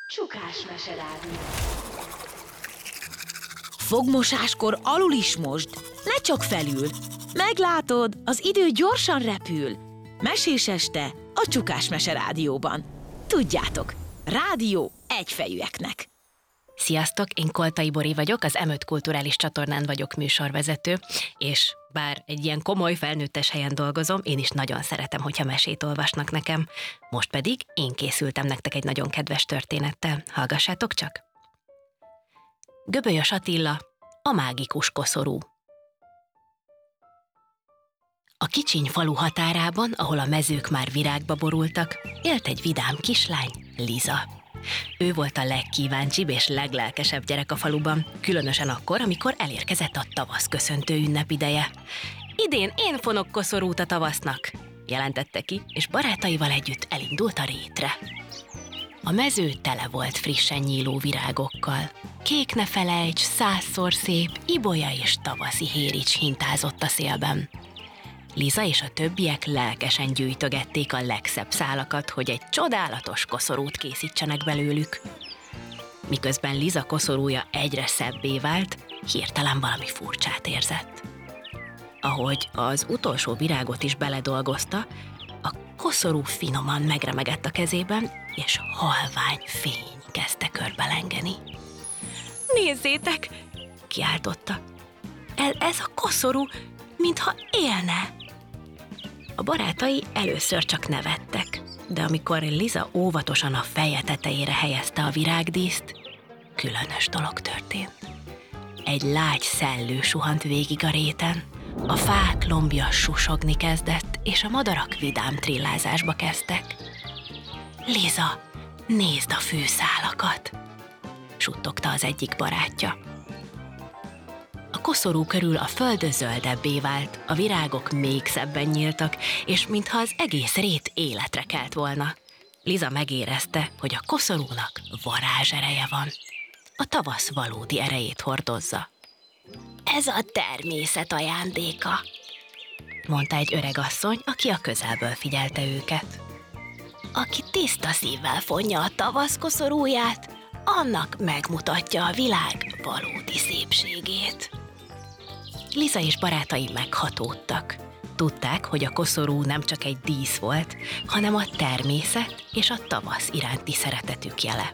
Csukás meserádió. Fogmosáskor alul is mosd, ne csak felül. Meglátod, az idő gyorsan repül. Mesés este a Csukás meserádióban. Tudjátok, rádió egyfejűeknek. Sziasztok, én Koltai Bori vagyok, az M5 kulturális csatornán vagyok műsorvezető, és bár egy ilyen komoly felnőttes helyen dolgozom, én is nagyon szeretem, hogyha mesét olvasnak nekem. Most pedig én készültem nektek egy nagyon kedves történettel. Hallgassátok csak! Göbölyös Attila, a mágikus koszorú. A kicsiny falu határában, ahol a mezők már virágba borultak, élt egy vidám kislány, Liza. Ő volt a legkíváncsibb és leglelkesebb gyerek a faluban, különösen akkor, amikor elérkezett a tavasz köszöntő ünnep ideje. Idén én fonok koszorút a tavasznak, jelentette ki, és barátaival együtt elindult a rétre. A mező tele volt frissen nyíló virágokkal. Kék ne felejts, 100-szor szép, ibolya és tavaszi hérics hintázott a szélben. Liza és a többiek lelkesen gyűjtögették a legszebb szálakat, hogy egy csodálatos koszorút készítsenek belőlük. Miközben Liza koszorúja egyre szebbé vált, hirtelen valami furcsát érzett. Ahogy az utolsó virágot is beledolgozta, a koszorú finoman megremegett a kezében, és halvány fény kezdte körbelengeni. Nézzétek! Kiáltotta. Ez a koszorú, mintha élne! A barátai először csak nevettek, de amikor Liza óvatosan a feje tetejére helyezte a virágdíszt, különös dolog történt. Egy lágy szellő suhant végig a réten, a fák lombja susogni kezdett, és a madarak vidám trillázásba kezdtek. Liza, nézd a fűszálakat! Suttogta az egyik barátja. A koszorú körül a föld zöldebbé vált, a virágok még szebben nyíltak, és mintha az egész rét életre kelt volna. Liza megérezte, hogy a koszorúnak varázsereje van. A tavasz valódi erejét hordozza. Ez a természet ajándéka, mondta egy öregasszony, aki a közelből figyelte őket. Aki tiszta szívvel fonja a tavasz koszorúját, annak megmutatja a világ valódi szépségét. Liza és barátai meghatódtak. Tudták, hogy a koszorú nem csak egy dísz volt, hanem a természet és a tavasz iránti szeretetük jele.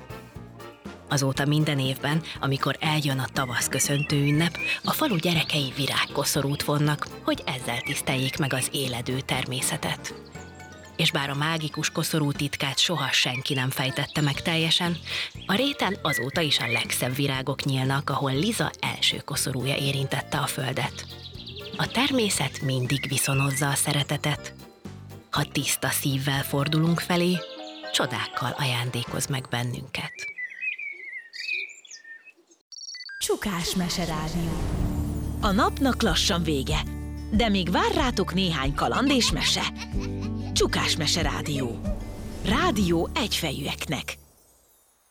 Azóta minden évben, amikor eljön a tavasz köszöntő ünnep, a falu gyerekei virágkoszorút vonnak, hogy ezzel tiszteljék meg az éledő természetet. És bár a mágikus koszorú titkát soha senki nem fejtette meg teljesen, a réten azóta is a legszebb virágok nyílnak, ahol Liza első koszorúja érintette a földet. A természet mindig viszonozza a szeretetet. Ha tiszta szívvel fordulunk felé, csodákkal ajándékoz meg bennünket. Csukás meserádió. A napnak lassan vége, de még vár rátok néhány kaland és mese. Csukás meserádió. Rádió egyfejűeknek.